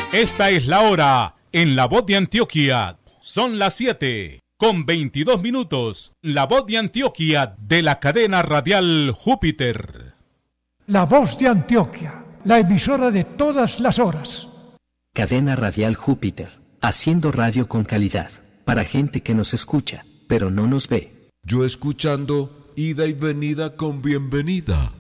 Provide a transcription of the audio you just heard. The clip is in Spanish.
Esta es la hora en La Voz de Antioquia. Son las 7:22. La Voz de Antioquia de la cadena radial Júpiter. La Voz de Antioquia, la emisora de todas las horas. Cadena radial Júpiter, haciendo radio con calidad, para gente que nos escucha, pero no nos ve. Yo escuchando ida y venida con bienvenida.